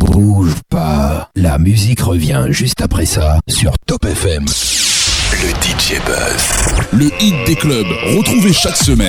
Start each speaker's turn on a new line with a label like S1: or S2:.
S1: Bouge pas. La musique revient juste après ça sur Top FM.
S2: Le DJ Buzz.
S3: Le hit des clubs, retrouvez chaque semaine.